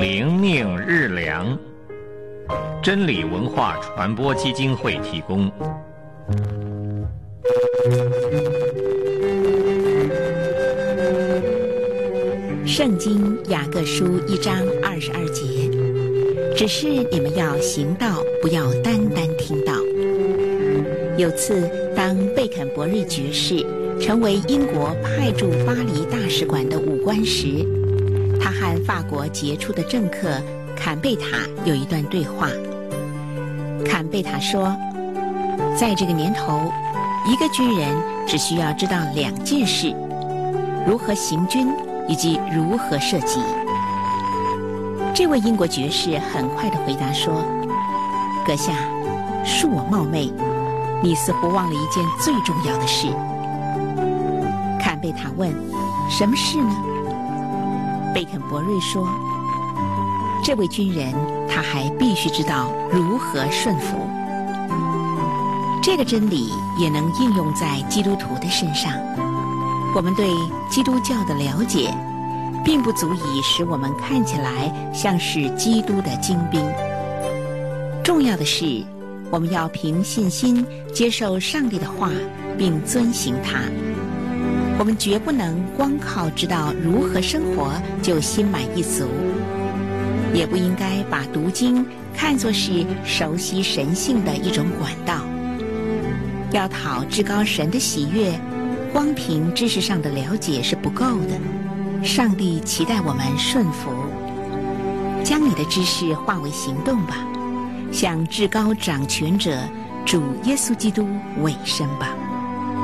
灵命日粮，真理文化传播基金会提供。 圣经雅各书1章22节，只是你们要行道，不要单单听道。有次，当贝肯伯瑞爵士成为英国派驻巴黎大使馆的武官时，他和法国杰出的政客坎贝塔有一段对话。坎贝塔说，在这个年头，一个军人只需要知道2件事：如何行军以及如何射击。这位英国爵士很快地回答说，阁下，恕我冒昧，你似乎忘了一件最重要的事。坎贝塔问，什么事呢？贝肯伯瑞说，这位军人他还必须知道如何顺服。这个真理也能应用在基督徒的身上。我们对基督教的了解并不足以使我们看起来像是基督的精兵。重要的是，我们要凭信心接受上帝的话，并遵行它。我们绝不能光靠知道如何生活就心满意足，也不应该把读经看作是熟悉神性的一种管道。要讨至高神的喜悦，光凭知识上的了解是不够的。上帝期待我们顺服，将你的知识化为行动吧，向至高掌权者主耶稣基督委身吧。